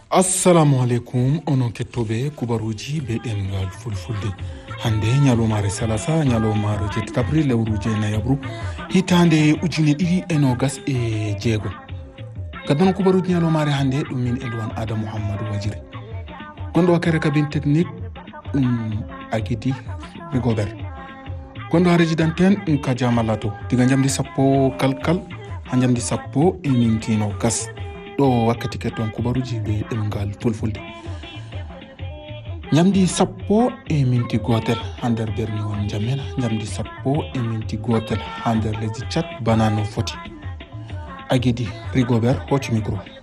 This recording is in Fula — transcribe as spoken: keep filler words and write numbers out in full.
assalamu alaikum onon kettobe kubaruji be dengal fulfulde hande nyalomare salasa nyalomare jettapri lewruje na yabru hitande ujine didi enogas e jego kadon kubaruji nyalomare hande dum min elwan adam muhammad wajiri gondo wakere kabin technique um agidi bigober gondo rejidanten um kajamalato diga jamdi sappo kalkal hanjamdi sappo e mintino gas do wakkati keton kubaruji be demgal fulfulde nyamdi sappo e minti gotel hander berni won jamena nyamdi sappo e minti gotel hander lezi chat banano foti agidi rigobert hoti micro